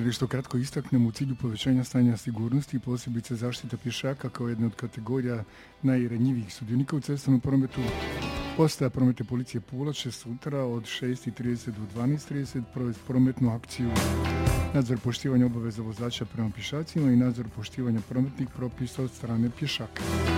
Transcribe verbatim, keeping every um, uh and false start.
ili što kratko istaknemo u cilju povećanja stanja sigurnosti i posebice zaštita pješaka kao jedna od kategorija najranjivijih sudionika u cestovnom prometu. Postaja prometne policije Pula će sutra od šest i trideset do dvanaest i trideset provesti prometnu akciju nadzor poštivanja obaveza vozača prema pješacima i nadzor poštivanja prometnih propisa od strane pješaka.